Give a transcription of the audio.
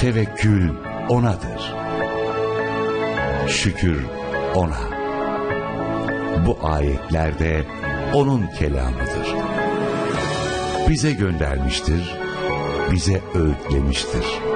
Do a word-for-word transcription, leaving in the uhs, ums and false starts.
Tevekkül O'nadır. Şükür O'na. Bu ayetlerde O'nun kelamıdır. Bize göndermiştir, bize öğütlemiştir.